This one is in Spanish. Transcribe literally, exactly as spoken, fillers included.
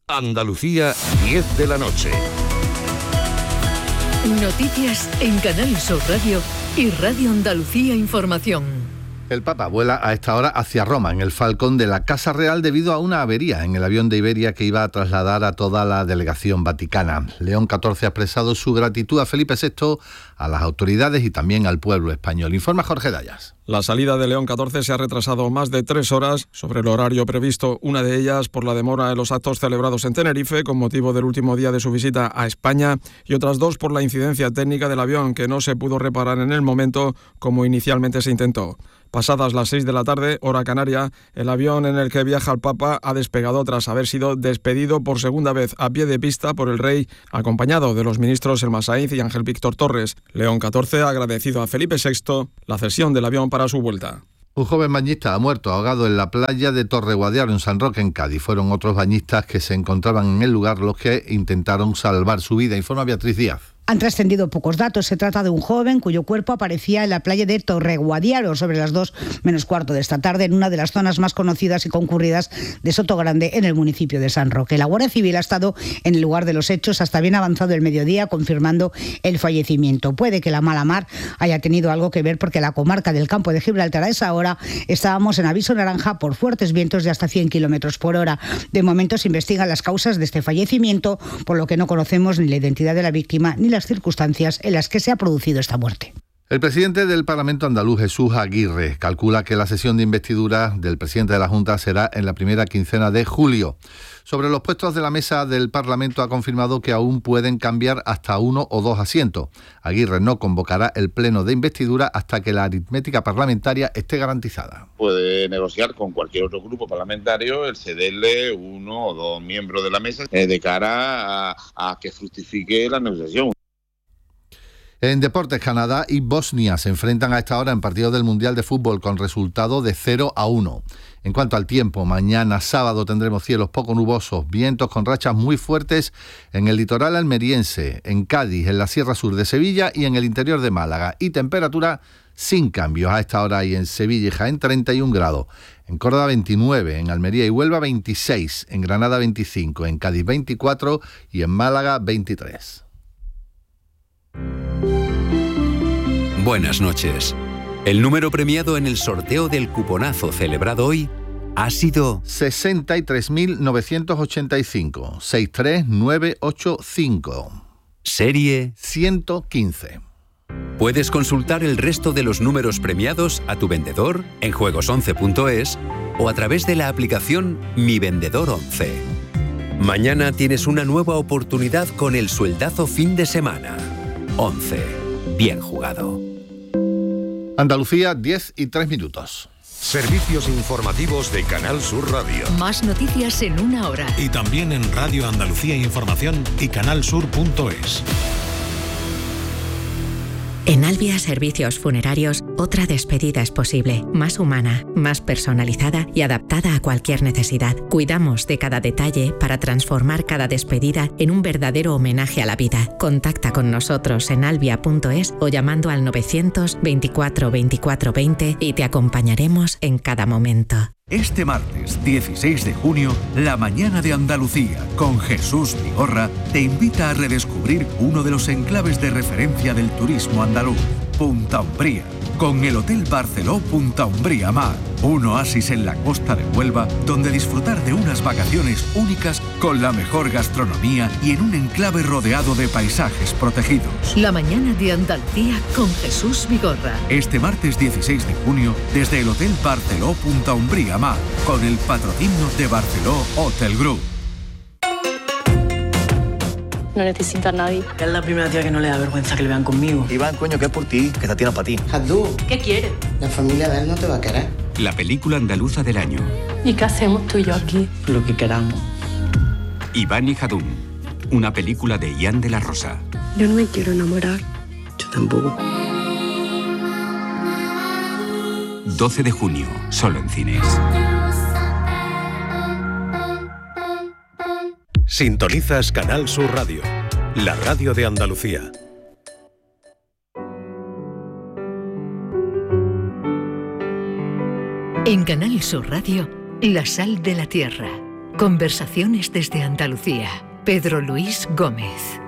Andalucía, diez de la noche. Noticias en Canal Sur Radio y Radio Andalucía Información. El Papa vuela a esta hora hacia Roma, en el Falcón de la Casa Real, debido a una avería en el avión de Iberia que iba a trasladar a toda la delegación vaticana. León catorce ha expresado su gratitud a Felipe sexto, a las autoridades y también al pueblo español. Informa Jorge Dayas. La salida de León catorce se ha retrasado más de tres horas sobre el horario previsto, una de ellas por la demora en los actos celebrados en Tenerife con motivo del último día de su visita a España, y otras dos por la incidencia técnica del avión que no se pudo reparar en el momento como inicialmente se intentó. Pasadas las seis de la tarde, hora canaria, el avión en el que viaja el Papa ha despegado tras haber sido despedido por segunda vez a pie de pista por el rey, acompañado de los ministros Elma Sainz y Ángel Víctor Torres. León catorce ha agradecido a Felipe sexto la cesión del avión para su vuelta. Un joven bañista ha muerto ahogado en la playa de Torreguadiaro, en San Roque, en Cádiz. Fueron otros bañistas que se encontraban en el lugar los que intentaron salvar su vida. Informa Beatriz Díaz. Han trascendido pocos datos. Se trata de un joven cuyo cuerpo aparecía en la playa de Torreguadiaro sobre las dos menos cuarto de esta tarde, en una de las zonas más conocidas y concurridas de Sotogrande, en el municipio de San Roque. La Guardia Civil ha estado en el lugar de los hechos hasta bien avanzado el mediodía, confirmando el fallecimiento. Puede que la mala mar haya tenido algo que ver, porque la comarca del Campo de Gibraltar a esa hora estábamos en aviso naranja por fuertes vientos de hasta cien kilómetros por hora. De momento se investigan las causas de este fallecimiento, por lo que no conocemos ni la identidad de la víctima ni la las circunstancias en las que se ha producido esta muerte. El presidente del Parlamento andaluz, Jesús Aguirre, calcula que la sesión de investidura del presidente de la Junta será en la primera quincena de julio. Sobre los puestos de la mesa del Parlamento ha confirmado que aún pueden cambiar hasta uno o dos asientos. Aguirre no convocará el pleno de investidura hasta que la aritmética parlamentaria esté garantizada. Puede negociar con cualquier otro grupo parlamentario el cederle uno o dos miembros de la mesa eh, de cara a, a que fructifique la negociación. En deportes, Canadá y Bosnia se enfrentan a esta hora en partidos del Mundial de Fútbol con resultado de cero a uno. En cuanto al tiempo, mañana sábado tendremos cielos poco nubosos, vientos con rachas muy fuertes en el litoral almeriense, en Cádiz, en la Sierra Sur de Sevilla y en el interior de Málaga, y temperatura sin cambios. A esta hora hay en Sevilla y Jaén treinta y un grados, en Córdoba veintinueve, en Almería y Huelva veintiséis, en Granada veinticinco, en Cádiz veinticuatro y en Málaga veintitrés. Buenas noches. El número premiado en el sorteo del cuponazo celebrado hoy ha sido sesenta y tres mil novecientos ochenta y cinco, seis tres nueve ocho cinco. Serie ciento quince. Puedes consultar el resto de los números premiados a tu vendedor en juegos once punto es o a través de la aplicación Mi Vendedor once. Mañana tienes una nueva oportunidad con el sueldazo fin de semana. once. Bien jugado. Andalucía, diez y tres minutos. Servicios informativos de Canal Sur Radio. Más noticias en una hora. Y también en Radio Andalucía Información y canalsur punto es. En Albia Servicios Funerarios, otra despedida es posible, más humana, más personalizada y adaptada a cualquier necesidad. Cuidamos de cada detalle para transformar cada despedida en un verdadero homenaje a la vida. Contacta con nosotros en albia punto es o llamando al novecientos veinticuatro veinticuatro veinte y te acompañaremos en cada momento. Este martes dieciséis de junio, La Mañana de Andalucía, con Jesús Vigorra, te invita a redescubrir uno de los enclaves de referencia del turismo andaluz, Punta Umbría, con el Hotel Barceló Punta Umbría Mar, un oasis en la costa de Huelva, donde disfrutar de unas vacaciones únicas con la mejor gastronomía y en un enclave rodeado de paisajes protegidos. La Mañana de Andalucía con Jesús Vigorra. Este martes dieciséis de junio, desde el Hotel Barceló Punta Umbría Mar, con el patrocinio de Barceló Hotel Group. No necesito a nadie. Es la primera tía que no le da vergüenza que le vean conmigo. Iván, coño, que es por ti, que esta tía no es para ti. Jadú. ¿Qué quieres? La familia de él no te va a querer. La película andaluza del año. ¿Y qué hacemos tú y yo aquí? Lo que queramos. Iván y Jadún, una película de Ian de la Rosa. Yo no me quiero enamorar. Yo tampoco. doce de junio, solo en cines. Sintonizas Canal Sur Radio, la radio de Andalucía. En Canal Sur Radio, La Sal de la Tierra, Conversaciones desde Andalucía. Pedro Luis Gómez.